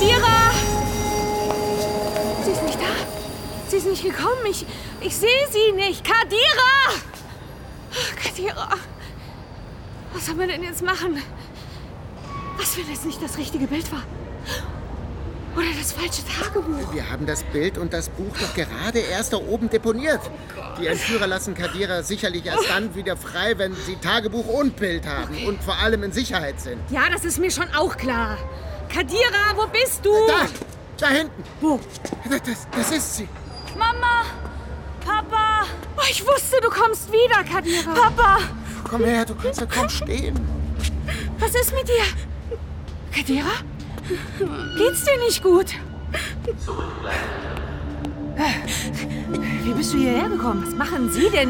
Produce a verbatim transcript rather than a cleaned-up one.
Kadira! Sie ist nicht da. Sie ist nicht gekommen. Ich, ich sehe sie nicht. Kadira! Kadira! Was sollen wir denn jetzt machen? Was, wenn es nicht das richtige Bild war? Oder das falsche Tagebuch? Wir haben das Bild und das Buch doch gerade erst da oben deponiert. Die Entführer lassen Kadira sicherlich erst dann wieder frei, wenn sie Tagebuch und Bild haben Okay. und vor allem in Sicherheit sind. Ja, das ist mir schon auch klar. Kadira, wo bist du? Da, da hinten. Wo? Das, das, das ist sie. Mama! Papa! Oh, ich wusste, du kommst wieder, Kadira. Papa! Komm her, du kannst ja kaum stehen. Was ist mit dir? Kadira? Geht's dir nicht gut? Wie bist du hierher gekommen? Was machen Sie denn